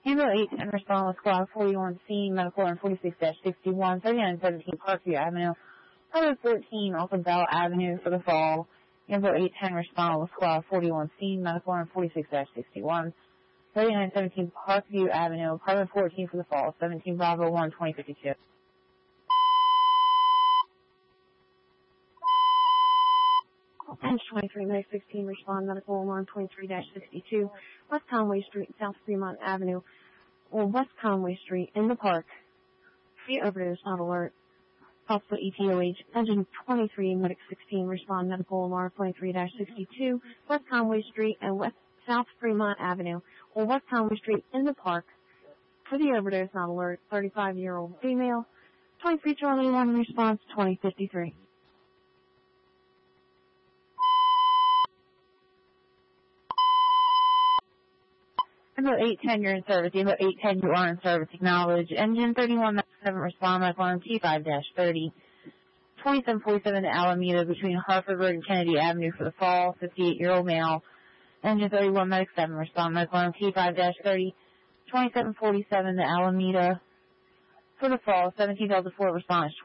Handle 810 respond with squad 41C, medical and 46-61, 3917 Parkview Avenue, Highway 14 off of Bell Avenue for the fall. Handle 810 respond with squad 41C, medical and 46-61, 3917 Parkview Avenue, apartment 14 for the fall, 17 Bravo 1, 2052. Page 23, May 16, respond medical alarm 23-62, West Conway Street, South Fremont Avenue, or West Conway Street in the park. Free overdose, not alert. Possible ETOH, engine 23, medic 16, respond medical alarm 23-62, West Conway Street and South Fremont Avenue, or West Conway Street in the park. For the overdose, not alert, 35-year-old female, 23 Charlie 1 response 2053. Handle 810, you're in service. Handle 810, you are in service. Acknowledge. Engine 3197, respond medical alarm T5-30. 2747 to Alameda between Harford Road and Kennedy Avenue for the fall, 58-year-old male. Engine 31 medic 7, respond medical alarm T5-30. 2747 to Alameda for the fall, 17 Delta 4 response.